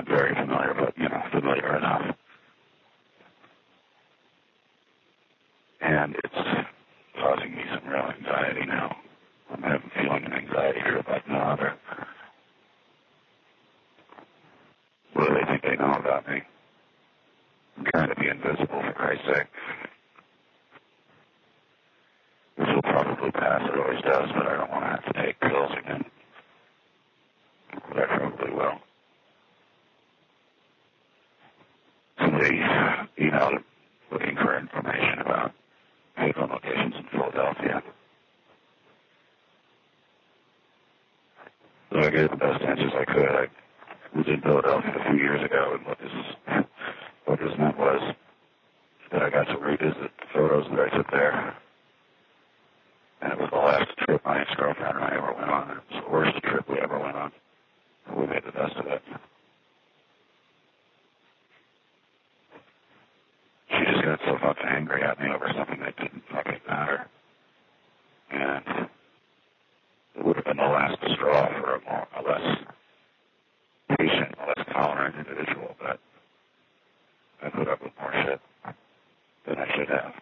Not very familiar, but, familiar enough. And it's causing me some real anxiety now. I'm feeling an anxiety trip like no other. What do they think they know about me? I'm trying to be invisible, for Christ's sake. This will probably pass, it always does, but I don't want to have to take pills again. But I probably will. Somebody emailed looking for information about payphone locations in Philadelphia. So I gave the best answers I could. I was in Philadelphia a few years ago, and what this meant was that I got to revisit the photos that I took there. And it was the last trip my ex-girlfriend and I ever went on. It was the worst trip we ever went on. But we made the best of it. She just got so fucking angry at me over something that didn't fucking matter. And it would have been the last straw for a less patient, a less tolerant individual, but I put up with more shit than I should have.